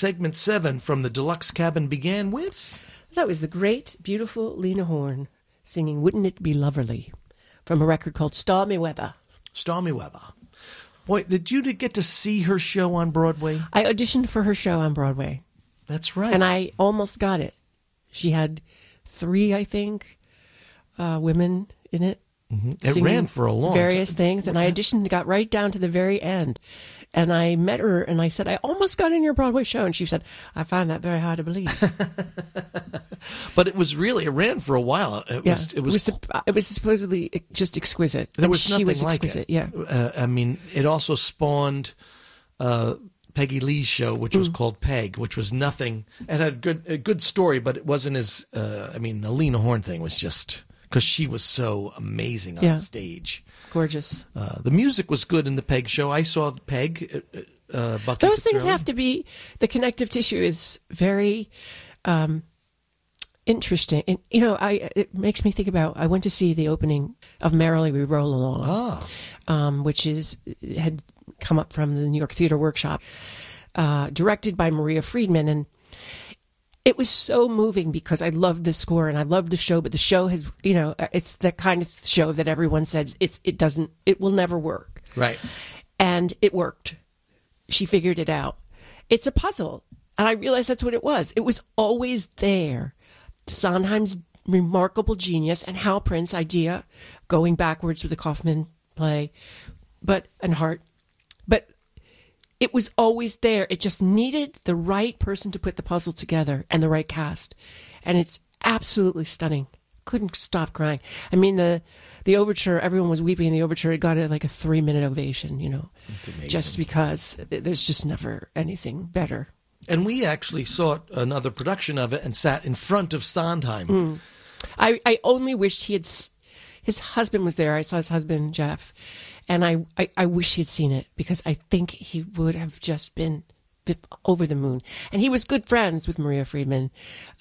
segment 7 from the Deluxe Cabin began with? That was the great, beautiful Lena Horne singing Wouldn't It Be Loverly from a record called Stormy Weather. Stormy Weather. Boy, did you get to see her show on Broadway? I auditioned for her show on Broadway. That's right. And I almost got it. She had 3, I think, women in it. Mm-hmm. It ran for a long various time. things, and I auditioned and got right down to the very end. And I met her, and I said, I almost got in your Broadway show. And she said, I find that very hard to believe. But it ran for a while. It was supposedly just exquisite. There was nothing she was like exquisite, it. yeah. I mean, it also spawned Peggy Lee's show, which was called Peg, which was nothing. It had a good story, but it wasn't as, the Lena Horne thing was just... because she was so amazing on stage. Gorgeous. The music was good in the Peg show. I saw the Peg. Bucky Those things Pizzarelli. have to be, the connective tissue is very interesting. And, it makes me think about, I went to see the opening of Merrily We Roll Along, which had come up from the New York Theater Workshop, directed by Maria Friedman. And it was so moving because I loved the score and I loved the show, but the show has, it's the kind of show that everyone says it will never work. Right. And it worked. She figured it out. It's a puzzle. And I realized that's what it was. It was always there. Sondheim's remarkable genius and Hal Prince's idea, going backwards with the Kaufman play, and Hart. But it was always there. It just needed the right person to put the puzzle together and the right cast. And it's absolutely stunning. Couldn't stop crying. I mean, the overture, everyone was weeping in the overture. It got like a 3-minute ovation, just because there's just never anything better. And we actually saw another production of it and sat in front of Sondheim. I only wished his husband was there. I saw his husband, Jeff. And I wish he had seen it because I think he would have just been over the moon. And he was good friends with Maria Friedman.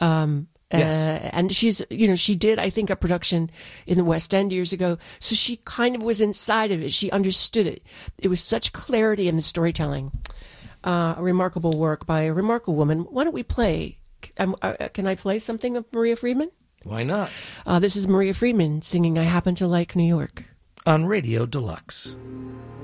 Yes. And she's, she did, I think, a production in the West End years ago. So she kind of was inside of it. She understood it. It was such clarity in the storytelling. A remarkable work by a remarkable woman. Why don't we play? Can I play something of Maria Friedman? Why not? This is Maria Friedman singing I Happen to Like New York. On Radio Deluxe.